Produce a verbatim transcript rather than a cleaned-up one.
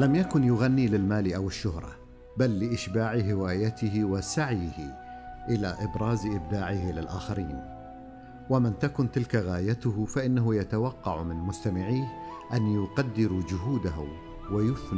لم يكن يغني للمال أو الشهرة، بل لإشباع هوايته وسعيه إلى إبراز إبداعه للآخرين. ومن تكن تلك غايته فإنه يتوقع من مستمعيه أن يقدروا جهوده ويثنوا